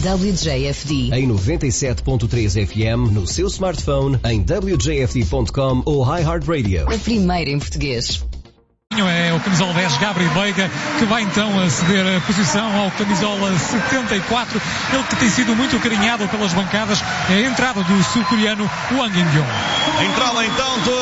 WJFD. Em 97.3 FM, no seu smartphone, em wjfd.com ou iHeartRadio. A primeira em português. É o camisola 10 Gabri Veiga, que vai então a ceder a posição ao camisola 74, ele que tem sido muito acarinhado pelas bancadas. É a entrada do sul-coreano Wang In-byong. A entrada então de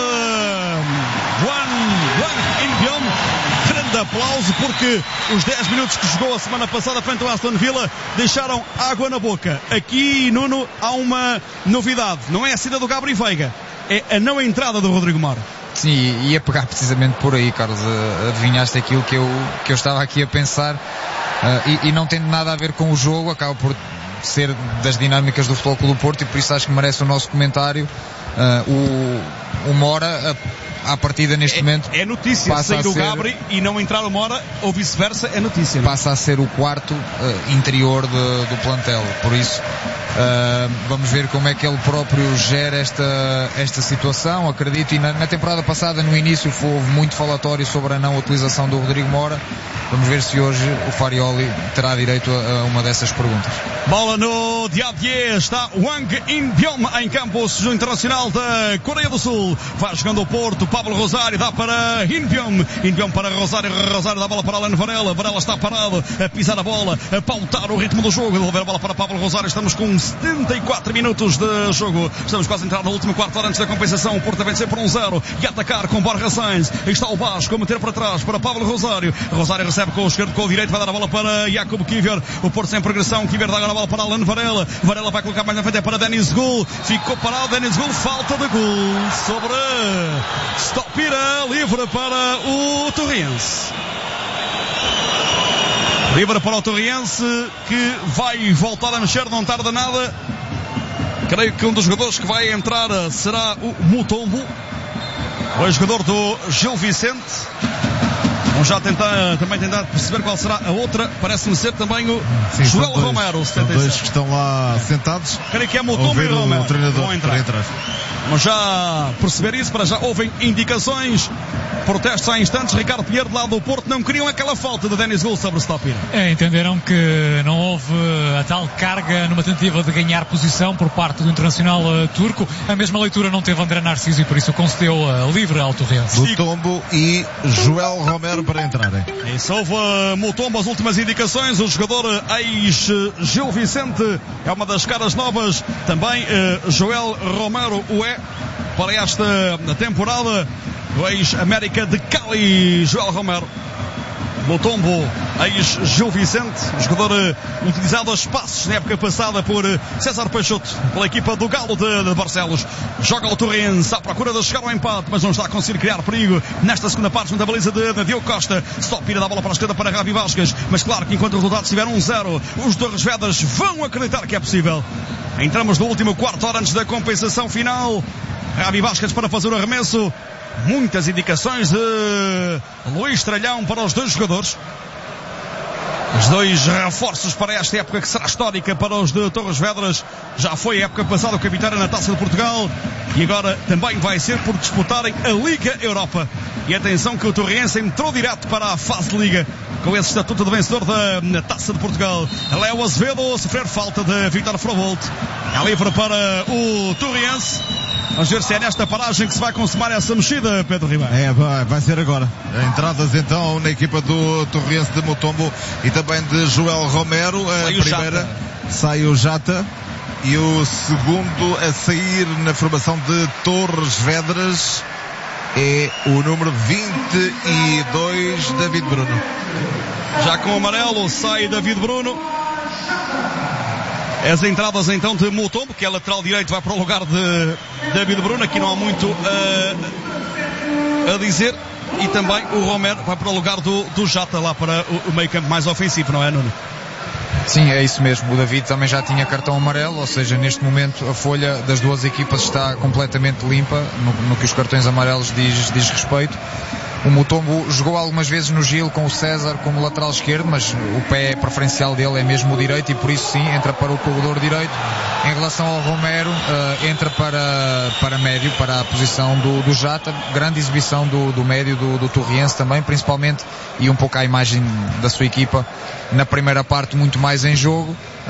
Wang In-byong. Grande aplauso, porque os 10 minutos que jogou a semana passada frente ao Aston Villa deixaram água na boca. Aqui, Nuno, há uma novidade, não é a saída do Gabri Veiga, é a não entrada do Rodrigo Mora. Sim, ia pegar precisamente por aí, Carlos. Adivinhaste aquilo que eu estava aqui a pensar, e não tem nada a ver com o jogo, acaba por ser das dinâmicas do Futebol Clube do Porto, e por isso acho que merece o nosso comentário. O Mora, à partida neste momento, é notícia sair o Gabri e não entrar o Mora, ou vice-versa, é notícia, não? Passa a ser o quarto interior do plantel, por isso vamos ver como é que ele próprio gera esta situação. Acredito, e na temporada passada, no início, houve muito falatório sobre a não utilização do Rodrigo Mora. Vamos ver se hoje o Farioli terá direito a uma dessas perguntas. Bola no Diadier, está Wang In-byong em campo, o internacional da Coreia do Sul. Vai jogando o Porto, Pablo Rosário dá para In-byong, In-byong para Rosário, Rosário dá a bola para Alan Varela, Varela está parado, a pisar a bola, a pautar o ritmo do jogo, devolver a bola para Pablo Rosário. Estamos com 74 minutos de jogo, estamos quase a entrar no último quarto hora antes da compensação. O Porto a vencer por 1-0 e a atacar com Borja Sainz. Aí está o Vasco a meter para trás para Pablo Rosário, Rosário recebe com o esquerdo, com o direito, vai dar a bola para Jakub Kiwior. O Porto sem progressão, Kiwior dá agora a bola para Alan Varela, Varela vai colocar mais na frente, é para Denis Gul, ficou parado Denis Gul, falta de gol sobre Stopira, livre para o Torriense. Livre para o Torriense, que vai voltar a mexer, não tarda nada. Creio que um dos jogadores que vai entrar será o Mutombo, o jogador do Gil Vicente. Vamos já também tentar perceber qual será a outra. Parece-me ser também o Joel Romero, 77. São dois que estão lá sentados. Creio que é Mutombo e Romero. O treinador vão entrar. Vamos já perceber isso, para já ouvem indicações. Protestos há instantes. Ricardo Pinheiro, do lado do Porto, não queriam aquela falta de Denis Gul sobre Stopira. Entenderam que não houve a tal carga numa tentativa de ganhar posição por parte do internacional turco. A mesma leitura não teve André Narciso e por isso concedeu livre ao Torrense. Mutombo e Joel Romero para entrarem. Isso, houve Mutombo, as últimas indicações. O jogador ex-Gil Vicente é uma das caras novas. Também Joel Romero o é para esta temporada. O ex-América de Cali, Joel Romero. Mutombo, ex-Gil Vicente, jogador utilizado a espaços na época passada por César Peixoto, pela equipa do Galo de Barcelos. Joga o Torrense à procura de chegar ao empate, mas não está a conseguir criar perigo nesta segunda parte, junto à baliza de Diogo Costa. Stopira dá a bola para a esquerda para Ravi Vasquez, mas claro que enquanto o resultado estiver 1-0, os Torres Vedras vão acreditar que é possível. Entramos no último quarto hora antes da compensação final. Ravi Vasquez para fazer o arremesso. Muitas indicações de Luís Tralhão para os dois jogadores. Os dois reforços para esta época que será histórica para os de Torres Vedras. Já foi a época passada o capitão na Taça de Portugal e agora também vai ser por disputarem a Liga Europa. E atenção que o Torrense entrou direto para a fase de Liga com esse estatuto de vencedor da Taça de Portugal. Léo Azevedo a sofrer falta de Vítor Frobolt. É livre para o Torrense. Vamos ver se é nesta paragem que se vai consumar essa mexida, Pedro Ribeiro. Vai ser agora. Entradas então na equipa do Torrense de Mutombo e também de Joel Romero. A primeira sai o Jata e o segundo a sair na formação de Torres Vedras é o número 22, David Bruno. Já com o amarelo sai David Bruno. As entradas então de Mutombo, que é lateral direito, vai para o lugar de David Bruno. Aqui não há muito a dizer. E também o Romero vai para o lugar do Jata, lá para o meio campo mais ofensivo, não é, Nuno? Sim, é isso mesmo. O David também já tinha cartão amarelo, ou seja, neste momento a folha das duas equipas está completamente limpa no que os cartões amarelos diz respeito. O Mutombo jogou algumas vezes no Gil com o César como lateral esquerdo, mas o pé preferencial dele é mesmo o direito e por isso sim, entra para o corredor direito. Em relação ao Romero, entra para médio, para a posição do Jata. Grande exibição do médio do Torriense também, principalmente, e um pouco a imagem da sua equipa na primeira parte muito mais em jogo.